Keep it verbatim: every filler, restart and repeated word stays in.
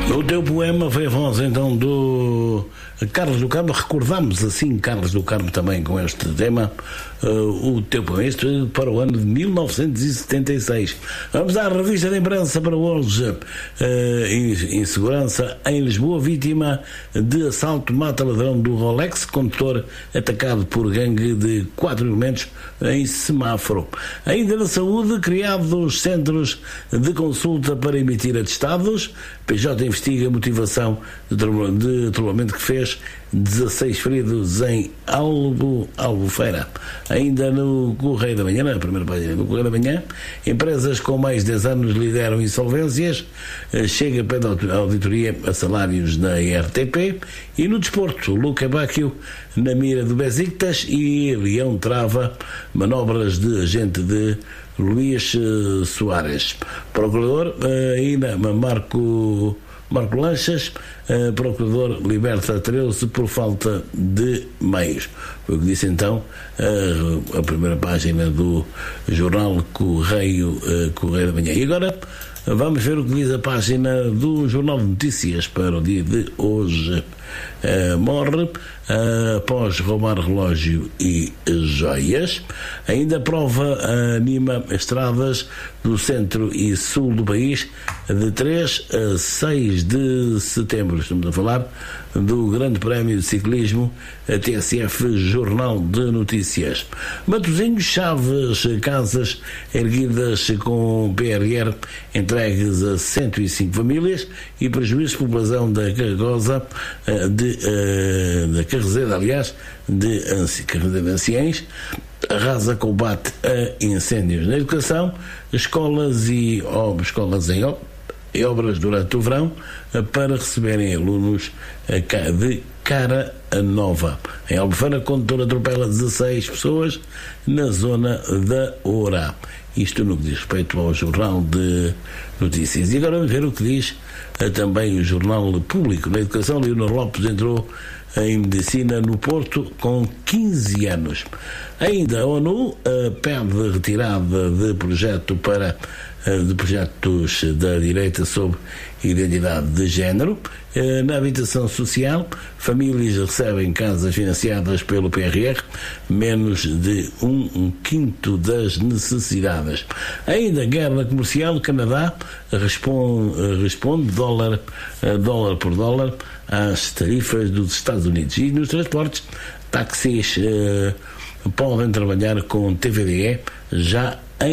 O teu poema foi a voz então do Carlos do Carmo. Recordamos assim Carlos do Carmo também com este tema, uh, o teu poema, isto para o ano de mil novecentos e setenta e seis. Vamos à revista de imprensa para hoje. uh, Insegurança em Lisboa, vítima de assalto mata ladrão do Rolex, condutor atacado por gangue de quatro elementos em semáforo. Ainda na saúde, criados centros de consulta para emitir atestados. P J investiga a motivação de atropelamento que fez dezasseis feridos em Albo, Albufeira. Ainda no Correio da Manhã, na primeira página do Correio da Manhã, empresas com mais de dez anos lideram insolvências. Chega pede auditoria a salários da R T P. E no desporto, Luca Bacchio na mira do Besiktas e Leão trava manobras de agente de Luís Soares. Procurador ainda Marco Marco Lanchas, uh, procurador liberta treze por falta de meios. Foi o que disse então uh, a primeira página do jornal Correio, uh, Correio da Manhã. E agora vamos ver o que diz a página do Jornal de Notícias para o dia de hoje. Uh, morre uh, após roubar relógio e joias. Ainda prova anima estradas do centro e sul do país de três a seis de setembro. Estamos a falar do Grande Prémio de Ciclismo T S F Jornal de Notícias. Matosinhos, Chaves, casas erguidas com P R R entregues a cento e cinco famílias e prejuízo de população da Carregosa, de, da Carrezeda, aliás, de Carrezeda de Anciães. Arrasa combate a incêndios na educação, escolas e oh, escolas em obras e obras durante o verão para receberem alunos de cara nova. Em Albufeira, condutor atropela dezasseis pessoas na zona da Oura. Isto no que diz respeito ao Jornal de Notícias. E agora vamos ver o que diz também o Jornal Público. Na educação, Leonor Lopes entrou em medicina no Porto com quinze anos. Ainda a ONU uh, pede retirada de projeto para uh, de projetos da direita sobre identidade de género. Uh, na habitação social, famílias recebem casas financiadas pelo P R R, menos de um, um quinto das necessidades. Ainda guerra comercial, Canadá responde, uh, responde dólar, uh, dólar por dólar às tarifas dos Estados Unidos. E nos transportes, táxis uh, podem trabalhar com T V D E já